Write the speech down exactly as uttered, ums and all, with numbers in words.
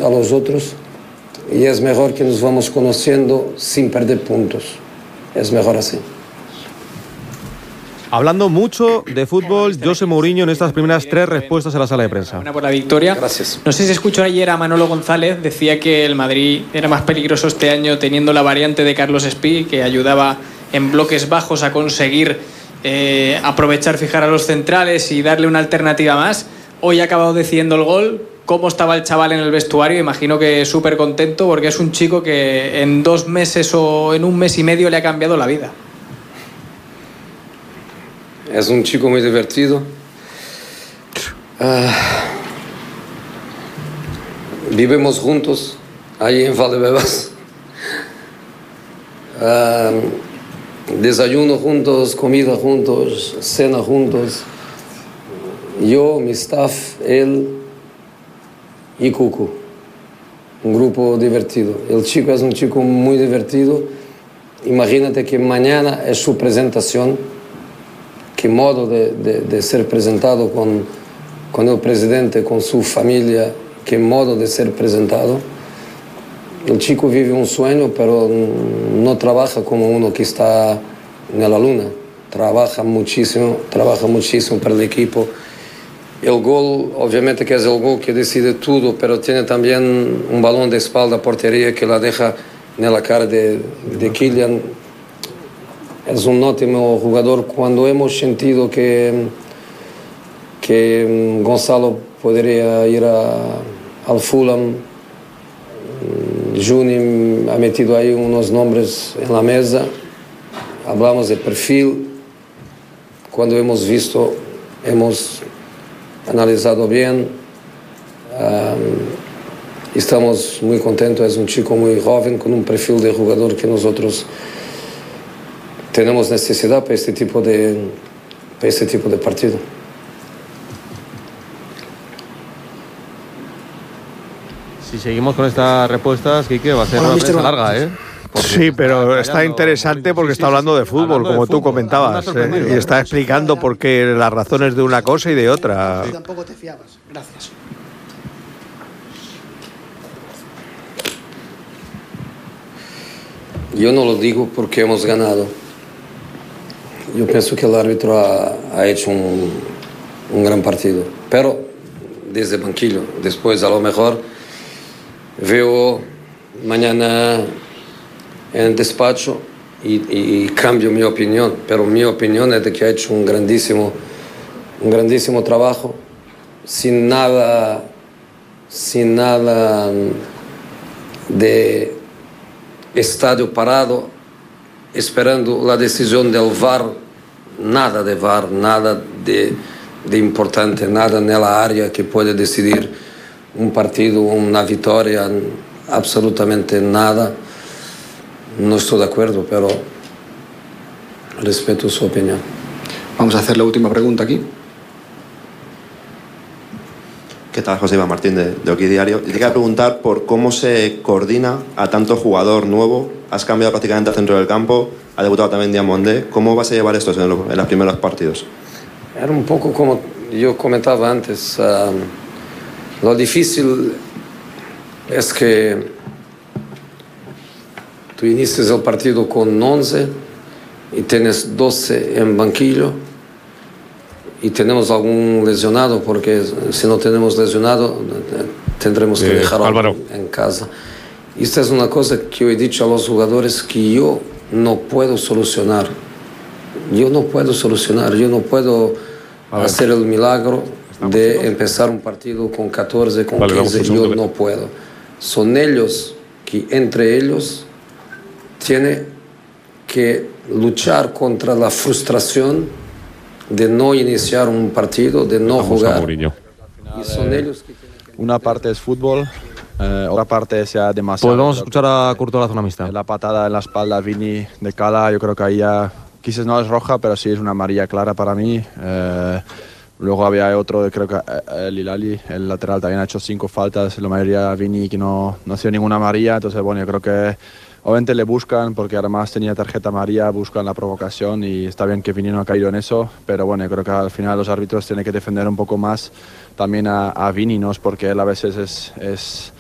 a los otros y es mejor que nos vamos conociendo sin perder puntos. Es mejor así. Hablando mucho de fútbol, José Mourinho en estas primeras tres respuestas a la sala de prensa. Una por la victoria. Gracias. No sé si escuchó ayer a Manolo González, decía que el Madrid era más peligroso este año teniendo la variante de Carlos Espí, que ayudaba en bloques bajos a conseguir eh, aprovechar, fijar a los centrales y darle una alternativa más. Hoy ha acabado decidiendo el gol. ¿Cómo estaba el chaval en el vestuario? Imagino que súper contento porque es un chico que en dos meses o en un mes y medio le ha cambiado la vida. Es un chico muy divertido. Uh, vivimos juntos ahí en Valdebebas. Uh, desayuno juntos, comida juntos, cena juntos. Yo, mi staff, él y Cucu. Un grupo divertido. El chico es un chico muy divertido. Imagínate que mañana es su presentación. Qué modo de, de, de ser presentado con, con el presidente, con su familia, qué modo de ser presentado. El chico vive un sueño, pero no trabaja como uno que está en la luna. Trabaja muchísimo, trabaja muchísimo para el equipo. El gol, obviamente que es el gol que decide todo, pero tiene también un balón de espalda a portería que la deja en la cara de, de Kylian. Es un ótimo jugador. Cuando hemos sentido que, que Gonzalo podría ir a, al Fulham, Juni ha metido ahí unos nombres en la mesa, hablamos de perfil. Cuando hemos visto, hemos analizado bien, um, estamos muy contentos. Es un chico muy joven con un perfil de jugador que nosotros tenemos necesidad para este tipo de, para este tipo de partido. Si seguimos con estas respuestas, Quique, va a ser una prensa larga, ¿eh? Porque sí, pero está interesante porque está hablando de fútbol, hablando como de tú fútbol, comentabas, ¿eh? Y está explicando por qué las razones de una cosa y de otra. Sí, tampoco te fiabas. Gracias. Yo no lo digo porque hemos ganado. Yo pienso que el árbitro ha, ha hecho un, un gran partido, pero desde el banquillo. Después, a lo mejor, veo mañana en el despacho y, y, y cambio mi opinión, pero mi opinión es de que ha hecho un grandísimo, un grandísimo trabajo, sin nada, sin nada de estadio parado, esperando la decisión del V A R, nada de V A R, nada de, de importante, nada en la área que puede decidir un partido, una victoria, absolutamente nada. No estoy de acuerdo, pero respeto su opinión. Vamos a hacer la última pregunta aquí. ¿Qué tal, José Iván Martín de, de Oki Diario? Te quería preguntar por cómo se coordina a tanto jugador nuevo. Has cambiado prácticamente al centro del campo, ha debutado también Diamondé. ¿Cómo vas a llevar esto en, lo, en los primeros partidos? Era un poco como yo comentaba antes. Uh, lo difícil es que tú inicias el partido con once y tienes doce en banquillo y tenemos algún lesionado, porque si no tenemos lesionado tendremos que eh, dejar algo en casa. Y esta es una cosa que yo he dicho a los jugadores que yo no puedo solucionar. Yo no puedo solucionar, yo no puedo hacer el milagro de empezar un partido con catorce, con vale, quince, yo no puedo. Son ellos que entre ellos tienen que luchar contra la frustración de no iniciar un partido, de no Vamos jugar. Y son ellos que tienen que... Una parte es fútbol, eh, otra parte es ya demasiado. Pues vamos a escuchar a Courtois, la zona mixta. La patada en la espalda, Vini de Cala, yo creo que ahí ya, quizás no es roja, pero sí es una amarilla clara para mí. Eh, luego había otro, creo que el Hilali, el lateral, también ha hecho cinco faltas, la mayoría Vini que no, no ha sido ninguna amarilla, entonces bueno, yo creo que obviamente le buscan, porque además tenía tarjeta amarilla, buscan la provocación y está bien que Vini no ha caído en eso, pero bueno, yo creo que al final los árbitros tienen que defender un poco más también a, a Vini, ¿no? Porque él a veces es... es